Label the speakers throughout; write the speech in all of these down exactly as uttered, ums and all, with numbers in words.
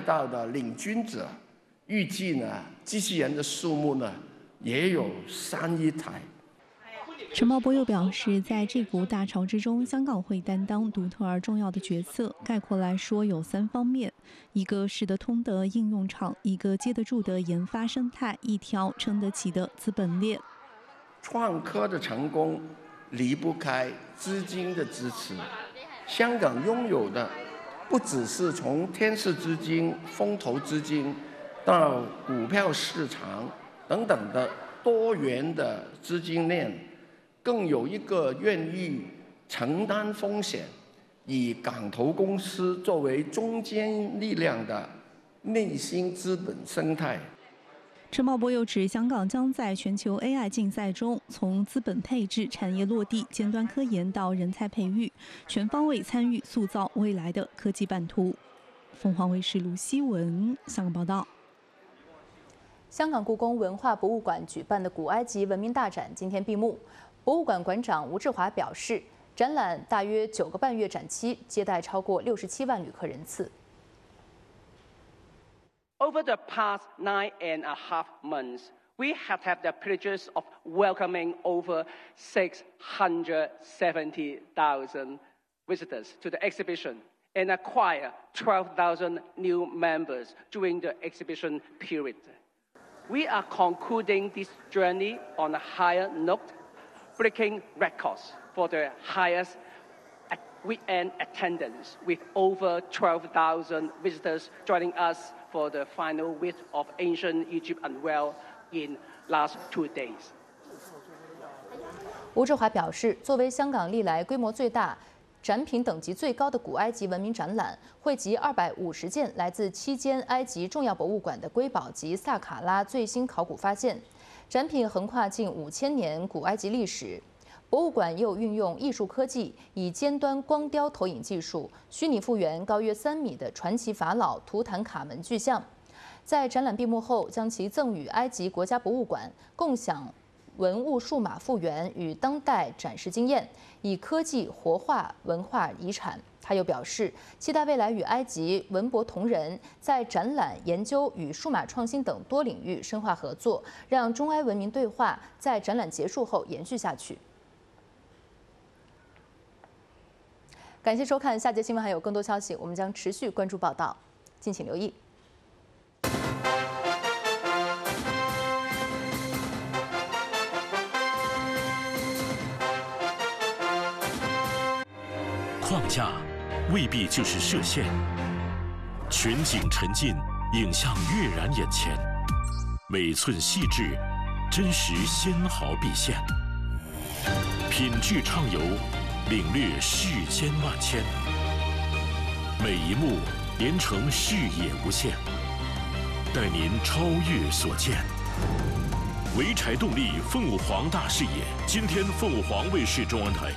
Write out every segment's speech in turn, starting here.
Speaker 1: 道的领军者，预计呢，机器人的数目呢也有三亿台。
Speaker 2: 陈茂波又表示，在这股大潮之中，香港会担当独特而重要的角色。概括来说，有三方面：一个使得通的应用场，一个接得住的研发生态，一条撑得起的资本链。
Speaker 1: 创科的成功离不开资金的支持。香港拥有的不只是从天使资金、风投资金到股票市场等等的多元的资金链，更有一个愿意承担风险，以港投公司作为中坚力量的内新资本生态。
Speaker 2: 陈茂波又指，香港将在全球 A I 竞赛中，从资本配置、产业落地、尖端科研到人才培育，全方位参与塑造未来的科技版图。凤凰卫视卢希文香港报道。
Speaker 3: 香港故宫文化博物馆举办的古埃及文明大展今天闭幕。博物馆馆长吴志华表示，展览大约九个半月展期，接待超过六十七万旅客人次。
Speaker 4: Over the past nine and a half months, we have had the privilege of welcoming over six hundred seventy thousand visitors to the exhibition and acquire twelve thousand new members during the exhibition period. We are concluding this journey on a higher note, breaking records for the highest weekend attendance with over twelve thousand visitors joining us for the final week of ancient Egypt unveil in last two days.
Speaker 3: 吴志华表示，作为香港历来规模最大、展品等级最高的古埃及文明展览，汇集二百五十件来自七间埃及重要博物馆的瑰宝及萨卡拉最新考古发现，展品横跨近五千年古埃及历史。 博物馆又运用艺术科技，以尖端光雕投影技术，虚拟复原高约三米的传奇法老图坦卡门巨像。在展览闭幕后，将其赠予埃及国家博物馆，共享文物数码复原与当代展示经验，以科技活化文化遗产。他又表示，期待未来与埃及文博同仁在展览、研究与数码创新等多领域深化合作，让中埃文明对话在展览结束后延续下去。 感谢收看，下节新闻还有更多消息，我们将持续关注报道，敬请留意。
Speaker 5: 框架未必就是射线，全景沉浸，影像跃然眼前，每寸细致，真实纤毫毕现，品质畅游。 领略世间万千，每一幕连成视野无限，带您超越所见。潍柴动力凤凰大视野，今天凤凰卫视中文台。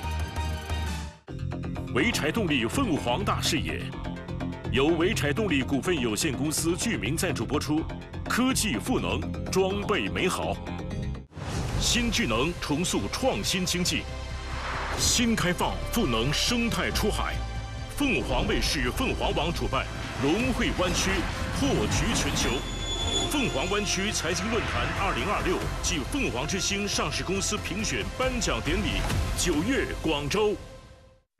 Speaker 5: 潍柴动力凤凰大视野，由潍柴动力股份有限公司具名赞助播出。科技赋能，装备美好，新智能重塑创新经济。 新开放赋能生态出海，凤凰卫视凤凰网主办龙汇湾区破局全球，凤凰湾区财经论坛二零二六暨凤凰之星上市公司评选颁奖典礼，九月广州。